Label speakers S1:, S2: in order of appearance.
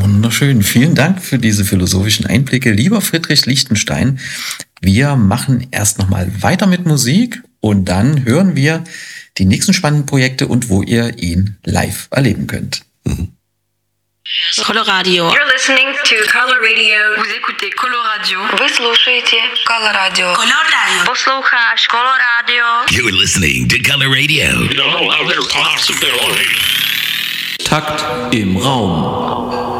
S1: Wunderschön. Vielen Dank für diese philosophischen Einblicke, lieber Friedrich Lichtenstein. Wir machen erst nochmal weiter mit Musik und dann hören wir die nächsten spannenden Projekte und wo ihr ihn live erleben könnt.
S2: Coloradio.
S3: You're listening to Color Radio.
S2: Vous écoutez Coloradio.
S3: Вы слушаете Color Radio.
S2: Coloradio.
S3: Послухаешь Color Radio.
S4: You're listening to Color Radio.
S5: No other possibility.
S1: Takt im Raum.